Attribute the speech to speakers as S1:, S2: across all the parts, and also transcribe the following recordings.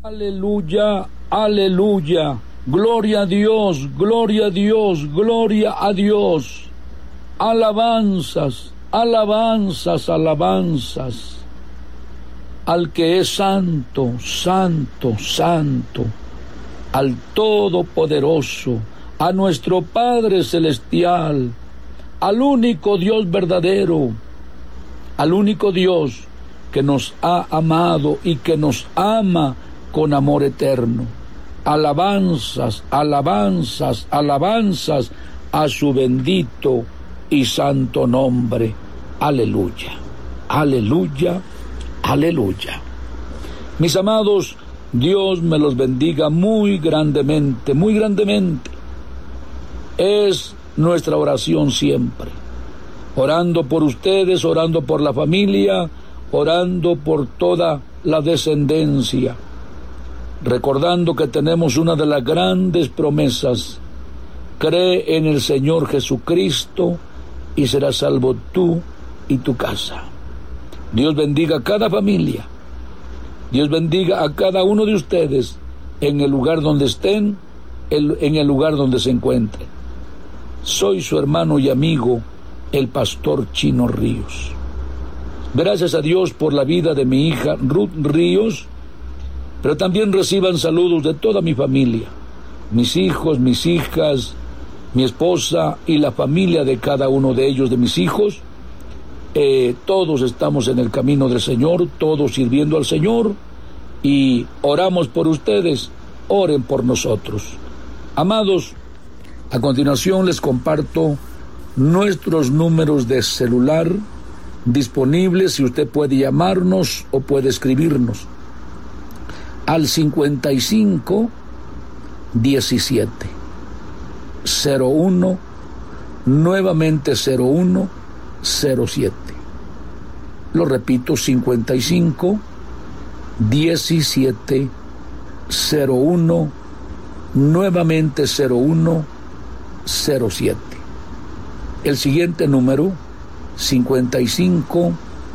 S1: Aleluya, aleluya. Gloria a Dios, gloria a Dios, gloria a Dios. Alabanzas, alabanzas, alabanzas al que es santo, santo, santo, al Todopoderoso, a nuestro Padre Celestial, al único Dios verdadero, al único Dios que nos ha amado y que nos ama con amor eterno. Alabanzas, alabanzas, alabanzas a su bendito y santo nombre. Aleluya, aleluya, aleluya. Mis amados, Dios me los bendiga muy grandemente, muy grandemente. Es nuestra oración siempre. Orando por ustedes, orando por la familia, orando por toda la descendencia. Recordando que tenemos una de las grandes promesas: cree en el Señor Jesucristo y serás salvo tú y tu casa. Dios bendiga a cada familia. Dios bendiga a cada uno de ustedes en el lugar donde estén, en el lugar donde se encuentren. Soy su hermano y amigo, el pastor Chino Ríos. Gracias a Dios por la vida de mi hija Ruth Ríos, pero también reciban saludos de toda mi familia, mis hijos, mis hijas, mi esposa y la familia de cada uno de ellos, de mis hijos. Todos estamos en el camino del Señor, todos sirviendo al Señor, y oramos por ustedes, oren por nosotros. Amados, a continuación les comparto nuestros números de celular disponibles, si usted puede llamarnos o puede escribirnos al 55 17 01, nuevamente 01 07. Lo repito, 55 17 01, nuevamente 01 07. El siguiente número, 55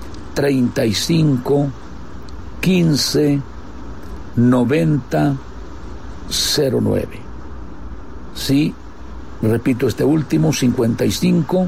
S1: 35 15 90 09. Sí, repito este último, 55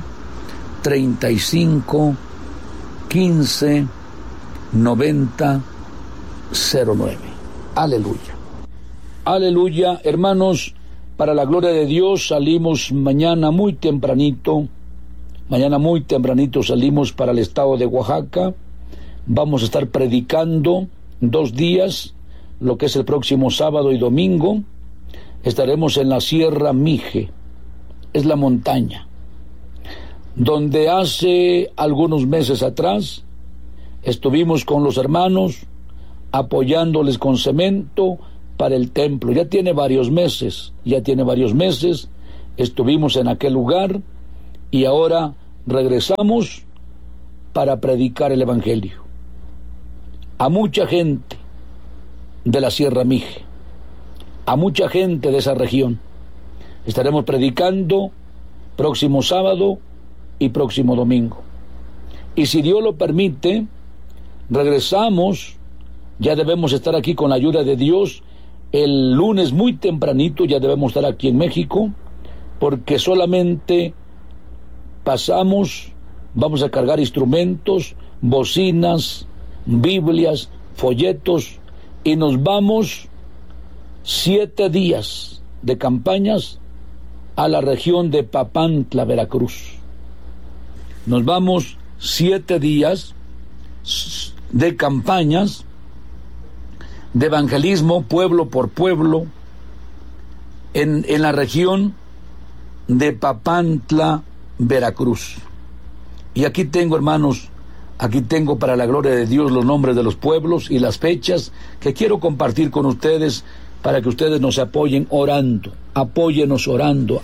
S1: 35 15 90 09. Aleluya. Aleluya, hermanos, para la gloria de Dios salimos mañana muy tempranito. Mañana muy tempranito salimos para el estado de Oaxaca. Vamos a estar predicando 2 días, lo que es el próximo sábado y domingo. Estaremos en la Sierra Mije, es la montaña, donde hace algunos meses atrás estuvimos con los hermanos apoyándoles con cemento para el templo. Ya tiene varios meses, estuvimos en aquel lugar y ahora regresamos para predicar el Evangelio a mucha gente de la Sierra Mije, a mucha gente de esa región. Estaremos predicando próximo sábado y próximo domingo. Y si Dios lo permite, regresamos, ya debemos estar aquí con la ayuda de Dios, el lunes muy tempranito, ya debemos estar aquí en México, porque solamente pasamos, vamos a cargar instrumentos, bocinas, Biblias, folletos, y nos vamos 7 días de campañas a la región de Papantla, Veracruz. Nos vamos 7 días de campañas de evangelismo, pueblo por pueblo, en la región de Papantla, Veracruz. Y aquí tengo, hermanos, para la gloria de Dios los nombres de los pueblos y las fechas que quiero compartir con ustedes para que ustedes nos apoyen orando. Apóyenos orando,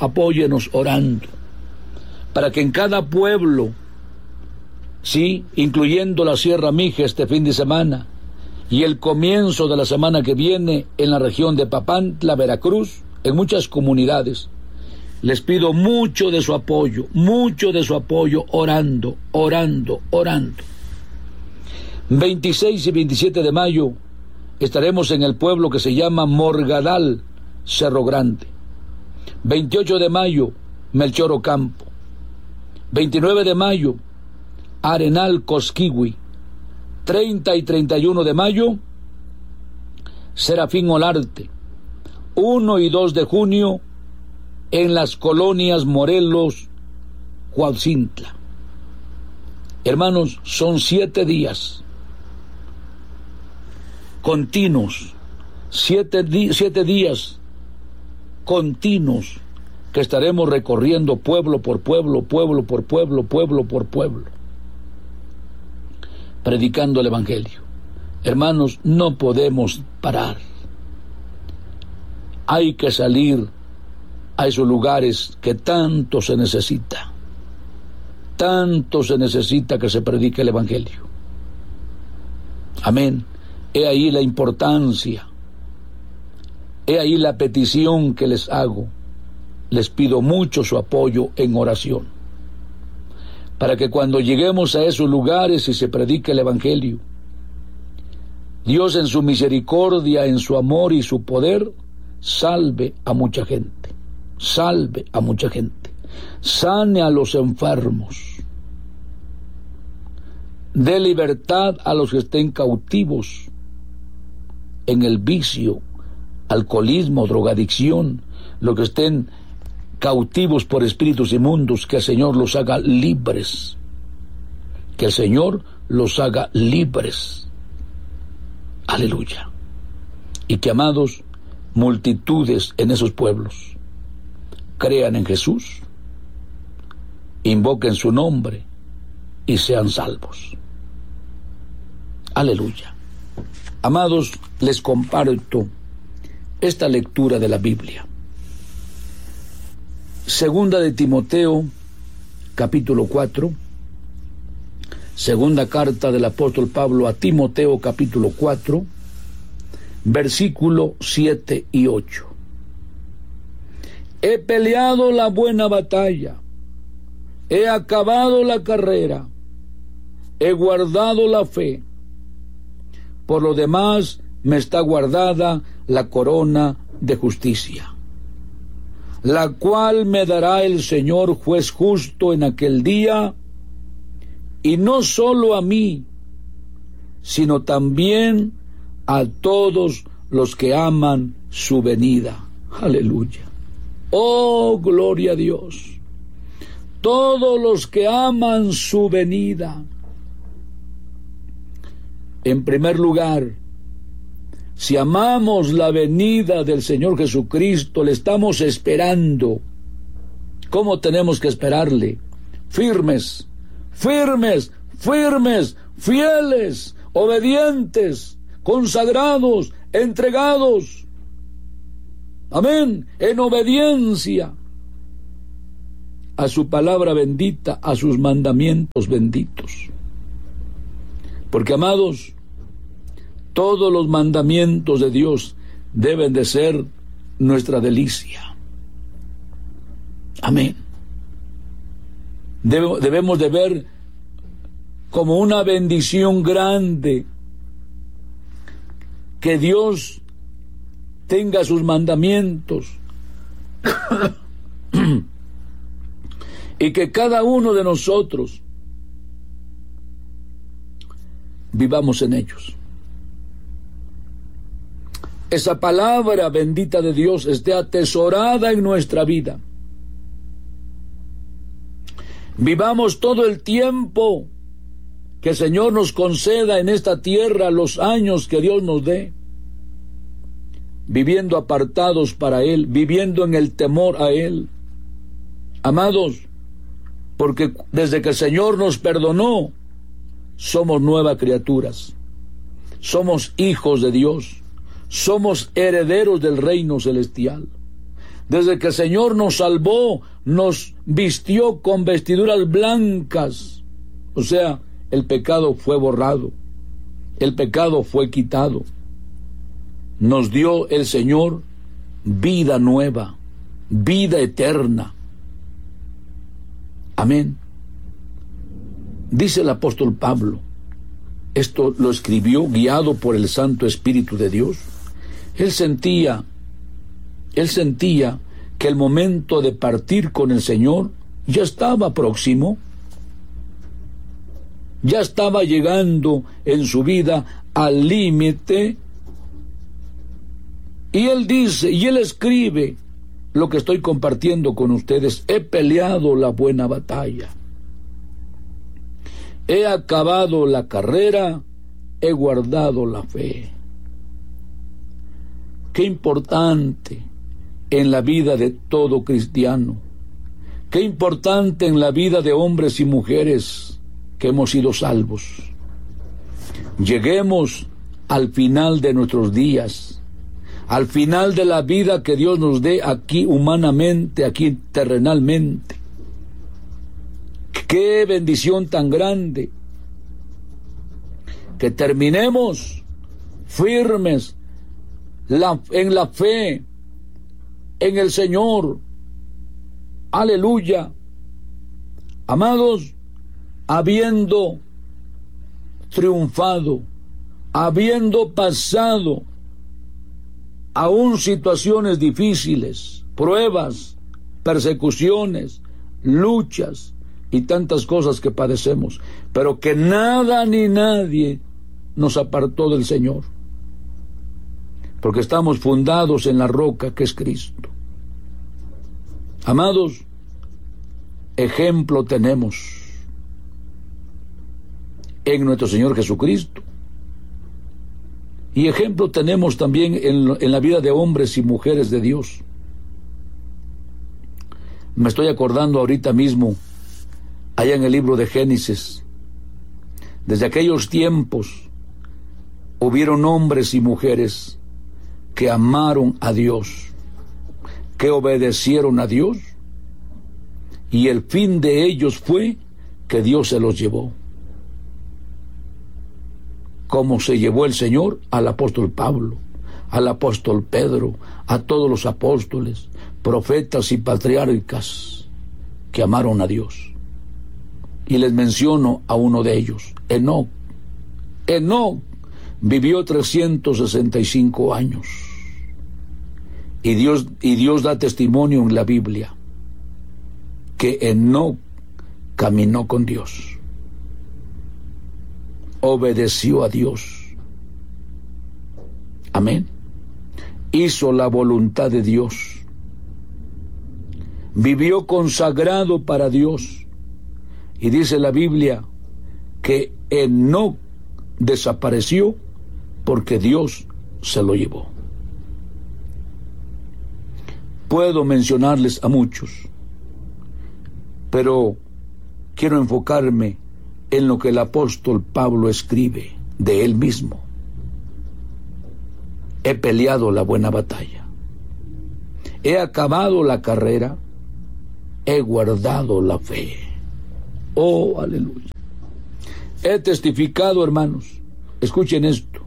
S1: para que en cada pueblo, sí, incluyendo la Sierra Mije este fin de semana y el comienzo de la semana que viene en la región de Papantla, Veracruz, en muchas comunidades, les pido mucho de su apoyo, orando. 26 y 27 de mayo estaremos en el pueblo que se llama Morgadal, Cerro Grande. 28 de mayo, Melchor Ocampo. 29 de mayo, Arenal, Cosquigui. 30 y 31 de mayo, Serafín Olarte. 1 y 2 de junio, en las colonias Morelos, Cuaucintla. Hermanos, son 7 días continuos, 7 días continuos que estaremos recorriendo pueblo por pueblo, pueblo por pueblo, pueblo por pueblo, predicando el Evangelio. Hermanos, no podemos parar. Hay que salir a esos lugares que tanto se necesita. Tanto se necesita que se predique el Evangelio. Amén. He ahí la importancia. He ahí la petición que les hago. Les pido mucho su apoyo en oración, para que cuando lleguemos a esos lugares y se predique el Evangelio, Dios en su misericordia, en su amor y su poder, salve a mucha gente. Salve a mucha gente. Sane a los enfermos. Dé libertad a los que estén cautivos en el vicio, alcoholismo, drogadicción, los que estén cautivos por espíritus inmundos, que el Señor los haga libres. Que el Señor los haga libres. Aleluya. Y que, amados, multitudes en esos pueblos crean en Jesús, invoquen su nombre y sean salvos. Aleluya. Amados, les comparto esta lectura de la Biblia. Segunda de Timoteo, capítulo 4. Segunda carta del apóstol Pablo a Timoteo, capítulo 4, versículo 7 y 8. He peleado la buena batalla, he acabado la carrera, he guardado la fe. Por lo demás me está guardada la corona de justicia, la cual me dará el Señor juez justo en aquel día, y no solo a mí, sino también a todos los que aman su venida. Aleluya. Oh, gloria a Dios. Todos los que aman su venida. En primer lugar, si amamos la venida del Señor Jesucristo, le estamos esperando. ¿Cómo tenemos que esperarle? Firmes, firmes, firmes, fieles, obedientes, consagrados, entregados. Amén. En obediencia a su palabra bendita, a sus mandamientos benditos. Porque, amados, todos los mandamientos de Dios deben de ser nuestra delicia. Amén. Debemos de ver como una bendición grande que Dios tenga sus mandamientos y que cada uno de nosotros vivamos en ellos. Esa palabra bendita de Dios esté atesorada en nuestra vida. Vivamos todo el tiempo que el Señor nos conceda en esta tierra, los años que Dios nos dé, viviendo apartados para Él, viviendo en el temor a Él. Amados, porque desde que el Señor nos perdonó, somos nuevas criaturas, somos hijos de Dios, somos herederos del reino celestial. Desde que el Señor nos salvó, nos vistió con vestiduras blancas, o sea, el pecado fue borrado, el pecado fue quitado. Nos dio el Señor vida nueva, vida eterna. Amén. Dice el apóstol Pablo esto lo escribió guiado por el Santo Espíritu de Dios. Él sentía que el momento de partir con el Señor ya estaba próximo, ya estaba llegando en su vida al límite. Y él dice, y él escribe lo que estoy compartiendo con ustedes: he peleado la buena batalla, he acabado la carrera, he guardado la fe. Qué importante en la vida de todo cristiano, qué importante en la vida de hombres y mujeres que hemos sido salvos. Lleguemos al final de nuestros días, al final de la vida que Dios nos dé aquí humanamente, aquí terrenalmente. Qué bendición tan grande que terminemos firmes en la fe en el Señor. Aleluya. Amados, habiendo triunfado, habiendo pasado aún situaciones difíciles, pruebas, persecuciones, luchas y tantas cosas que padecemos, pero que nada ni nadie nos apartó del Señor, porque estamos fundados en la roca que es Cristo. Amados, ejemplo tenemos en nuestro Señor Jesucristo, y ejemplo tenemos también en la vida de hombres y mujeres de Dios. Me estoy acordando ahorita mismo, allá en el libro de Génesis, desde aquellos tiempos hubieron hombres y mujeres que amaron a Dios, que obedecieron a Dios, y el fin de ellos fue que Dios se los llevó. Como se llevó el Señor al apóstol Pablo, al apóstol Pedro, a todos los apóstoles, profetas y patriarcas que amaron a Dios. Y les menciono a uno de ellos, Enoc. Enoc vivió 365 años. Y Dios da testimonio en la Biblia que Enoc caminó con Dios, obedeció a Dios, amén, hizo la voluntad de Dios, vivió consagrado para Dios. Y dice la Biblia que Enoc desapareció porque Dios se lo llevó. Puedo mencionarles a muchos, pero quiero enfocarme en lo que el apóstol Pablo escribe de él mismo. He peleado la buena batalla, he acabado la carrera, he guardado la fe. Oh, aleluya. He testificado, hermanos, escuchen esto,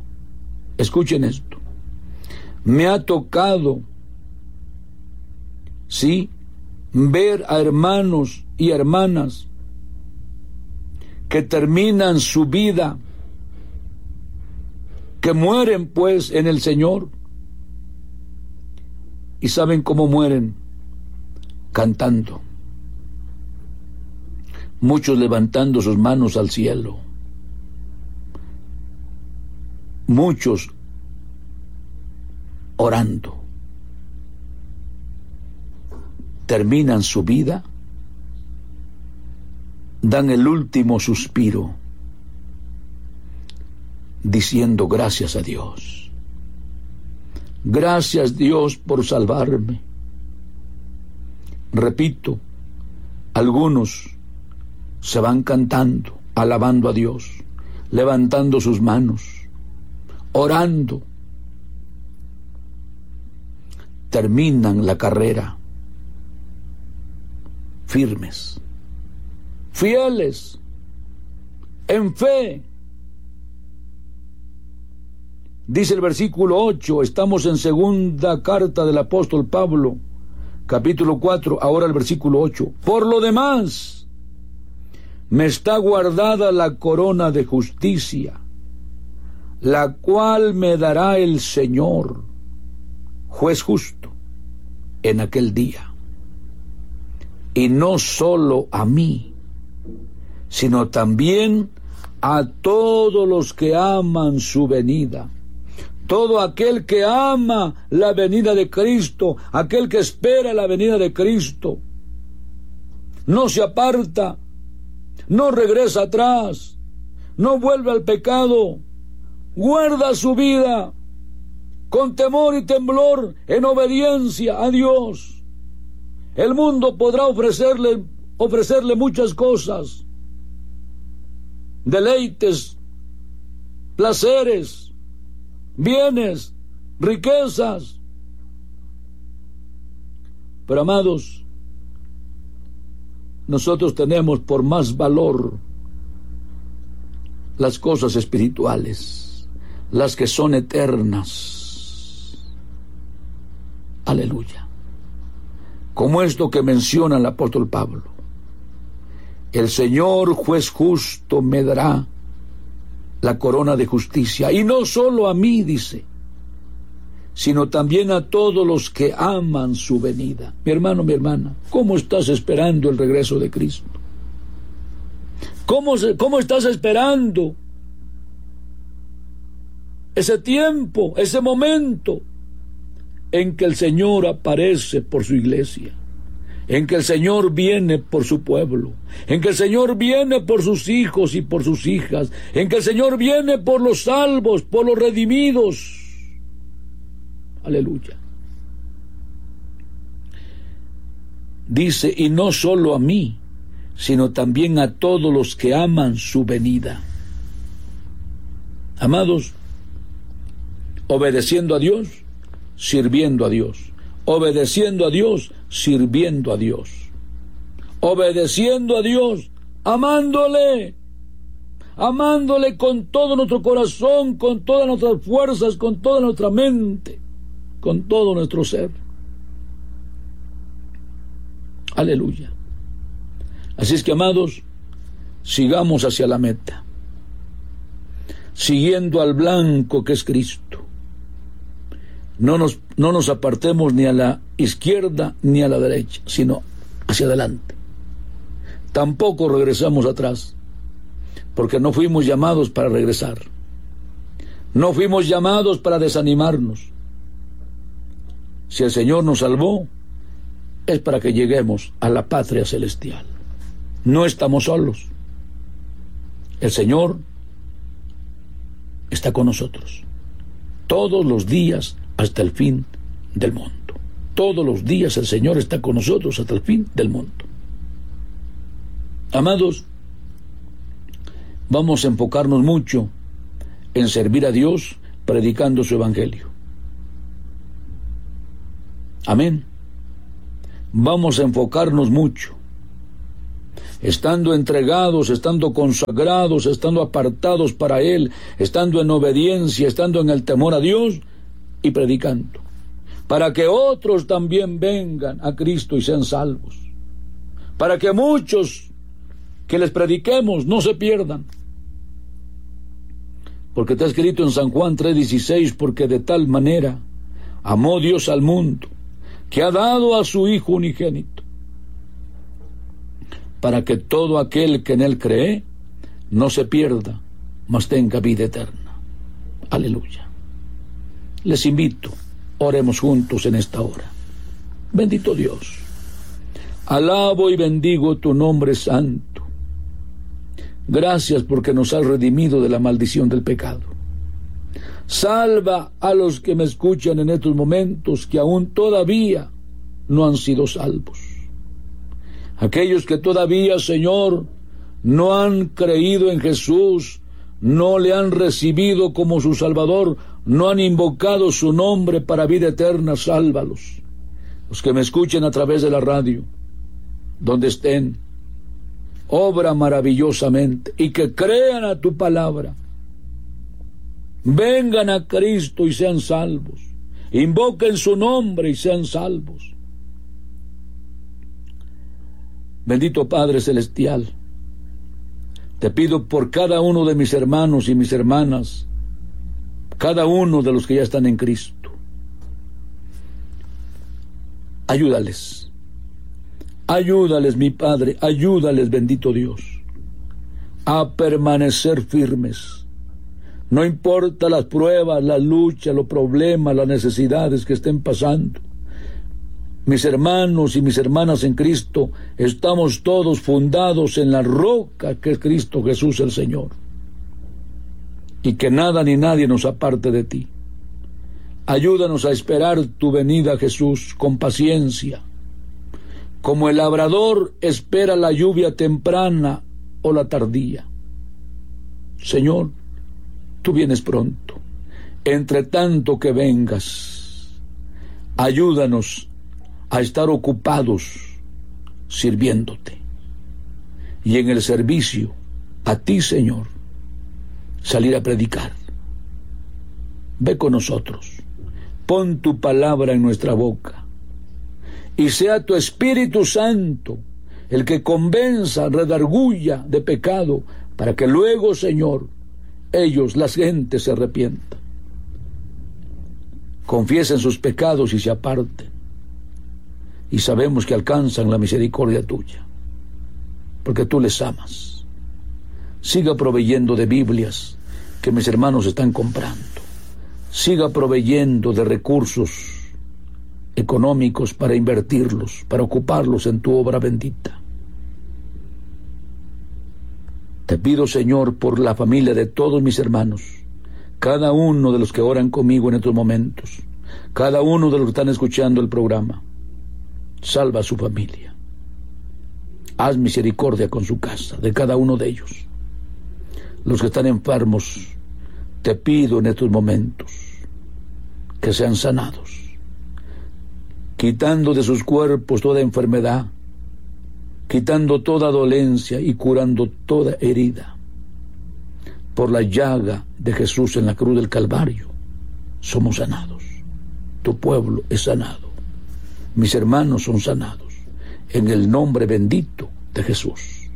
S1: me ha tocado, sí, ver a hermanos y hermanas que terminan su vida, que mueren pues en el Señor. ¿Y saben cómo mueren? Cantando. Muchos levantando sus manos al cielo. Muchos orando. Terminan su vida, dan el último suspiro, diciendo gracias a Dios. Gracias Dios por salvarme. Repito, algunos se van cantando, alabando a Dios, levantando sus manos, orando. Terminan la carrera firmes, fieles, en fe. Dice el versículo 8, estamos en segunda carta del apóstol Pablo, capítulo 4, ahora el versículo 8. Por lo demás, me está guardada la corona de justicia, la cual me dará el Señor, juez justo, en aquel día. Y no solo a mí, sino también a todos los que aman su venida. Todo aquel que ama la venida de Cristo, aquel que espera la venida de Cristo, no se aparta, no regresa atrás, no vuelve al pecado, guarda su vida con temor y temblor en obediencia a Dios. El mundo podrá ofrecerle muchas cosas, deleites, placeres, bienes, riquezas. Pero amados, nosotros tenemos por más valor las cosas espirituales, las que son eternas. Aleluya. Como esto que menciona el apóstol Pablo: el Señor juez justo me dará la corona de justicia, y no solo a mí, dice, sino también a todos los que aman su venida. Mi hermano, mi hermana, ¿cómo estás esperando el regreso de Cristo? ¿Cómo estás esperando ese tiempo, ese momento en que el Señor aparece por su iglesia, en que el Señor viene por su pueblo, en que el Señor viene por sus hijos y por sus hijas, en que el Señor viene por los salvos, por los redimidos? Aleluya. Dice, y no solo a mí, sino también a todos los que aman su venida. Amados, obedeciendo a Dios, sirviendo a Dios. Obedeciendo a Dios, sirviendo a Dios. Obedeciendo a Dios, amándole con todo nuestro corazón, con todas nuestras fuerzas, con toda nuestra mente, con todo nuestro ser. Aleluya. Así es que, amados, sigamos hacia la meta, siguiendo al blanco que es Cristo. No nos apartemos ni a la izquierda ni a la derecha, sino hacia adelante. Tampoco regresamos atrás, porque no fuimos llamados para regresar. No fuimos llamados para desanimarnos. Si el Señor nos salvó, es para que lleguemos a la patria celestial. No estamos solos. El Señor está con nosotros todos los días hasta el fin del mundo. Todos los días el Señor está con nosotros hasta el fin del mundo. Amados, vamos a enfocarnos mucho en servir a Dios predicando su evangelio. Amén. Vamos a enfocarnos mucho, estando entregados, estando consagrados, estando apartados para Él, estando en obediencia, estando en el temor a Dios y predicando, para que otros también vengan a Cristo y sean salvos, para que muchos que les prediquemos no se pierdan, porque está escrito en San Juan 3:16, porque de tal manera amó Dios al mundo, que ha dado a su Hijo unigénito, para que todo aquel que en Él cree no se pierda, mas tenga vida eterna. Aleluya. Les invito, oremos juntos en esta hora. Bendito Dios, alabo y bendigo tu nombre santo. Gracias porque nos has redimido de la maldición del pecado. Salva a los que me escuchan en estos momentos que aún todavía no han sido salvos. Aquellos que todavía, Señor, no han creído en Jesús, no le han recibido como su Salvador, no han invocado su nombre para vida eterna, sálvalos. Los que me escuchen a través de la radio, donde estén, obra maravillosamente y que crean a tu palabra. Vengan a Cristo y sean salvos. Invoquen su nombre y sean salvos. Bendito Padre Celestial, te pido por cada uno de mis hermanos y mis hermanas cada uno de los que ya están en Cristo. Ayúdales. Ayúdales, mi Padre, ayúdales, bendito Dios, a permanecer firmes. No importa las pruebas, las luchas, los problemas, las necesidades que estén pasando. Mis hermanos y mis hermanas en Cristo, estamos todos fundados en la roca que es Cristo Jesús el Señor. Y que nada ni nadie nos aparte de ti. Ayúdanos a esperar tu venida, Jesús, con paciencia. Como el labrador espera la lluvia temprana o la tardía. Señor, tú vienes pronto. Entre tanto que vengas, ayúdanos a estar ocupados sirviéndote. Y en el servicio a ti, Señor, salir a predicar. Ve con nosotros. Pon tu palabra en nuestra boca. Y sea tu Espíritu Santo el que convenza, redarguya de pecado, para que luego, Señor, las gentes se arrepientan, confiesen sus pecados y se aparten. Y sabemos que alcanzan la misericordia tuya, porque tú les amas. Siga proveyendo de Biblias que mis hermanos están comprando. Siga proveyendo de recursos económicos para invertirlos, para ocuparlos en tu obra bendita. Te pido, Señor, por la familia de todos mis hermanos, cada uno de los que oran conmigo en estos momentos, cada uno de los que están escuchando el programa. Salva a su familia. Haz misericordia con su casa, de cada uno de ellos. Los que están enfermos, te pido en estos momentos que sean sanados, quitando de sus cuerpos toda enfermedad, quitando toda dolencia y curando toda herida. Por la llaga de Jesús en la cruz del Calvario, somos sanados. Tu pueblo es sanado. Mis hermanos son sanados. En el nombre bendito de Jesús.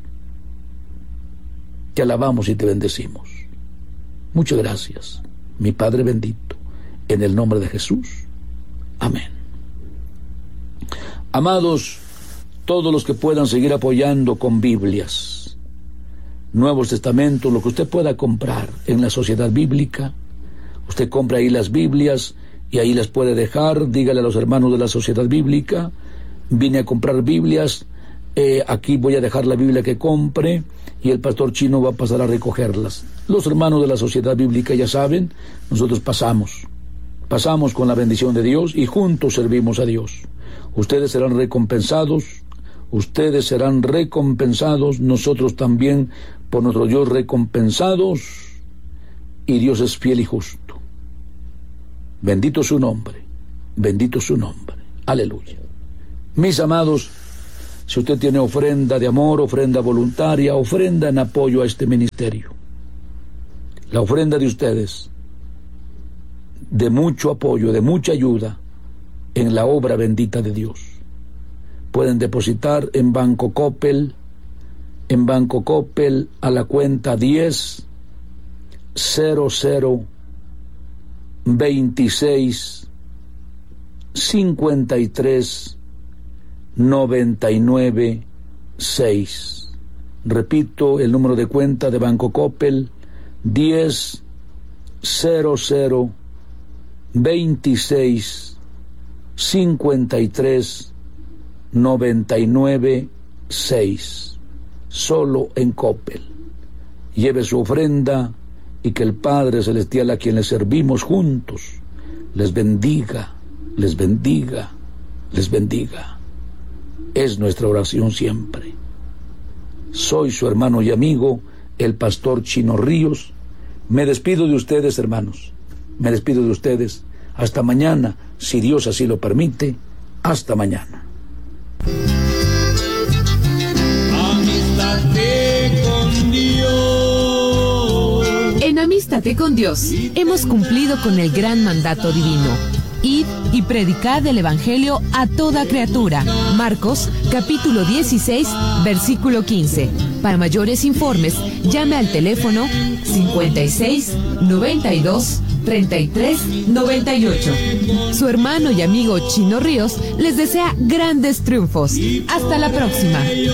S1: Te alabamos y te bendecimos. Muchas gracias, mi Padre bendito. En el nombre de Jesús. Amén. Amados, todos los que puedan seguir apoyando con Biblias, Nuevos Testamentos, lo que usted pueda comprar en la Sociedad Bíblica, usted compra ahí las Biblias y ahí las puede dejar. Dígale a los hermanos de la Sociedad Bíblica: vine a comprar Biblias, aquí voy a dejar la Biblia que compre, y el pastor Chino va a pasar a recogerlas. Los hermanos de la Sociedad Bíblica ya saben, nosotros pasamos con la bendición de Dios y juntos servimos a Dios. Ustedes serán recompensados, nosotros también por nuestro Dios recompensados, y Dios es fiel y justo. Bendito su nombre, aleluya. Mis amados, si usted tiene ofrenda de amor, ofrenda voluntaria, ofrenda en apoyo a este ministerio, la ofrenda de ustedes, de mucho apoyo, de mucha ayuda en la obra bendita de Dios, pueden depositar en Banco Coppel a la cuenta 10 00 26 53 99 6. Repito, el número de cuenta de Banco Coppel: 10 00 26 53 99 6. Solo en Coppel. Lleve su ofrenda y que el Padre Celestial, a quien le servimos juntos, les bendiga, les bendiga, les bendiga. Es nuestra oración siempre. Soy su hermano y amigo, el pastor Chino Ríos. Me despido de ustedes, hermanos. Me despido de ustedes. Hasta mañana, si Dios así lo permite. Hasta mañana.
S2: Amístate con Dios.
S3: En Amístate con Dios hemos cumplido con el gran mandato divino: id y predicad el Evangelio a toda criatura. Marcos, capítulo 16, versículo 15. Para mayores informes, llame al teléfono 56 92 3398. Su hermano y amigo Chino Ríos les desea grandes triunfos. Hasta la próxima.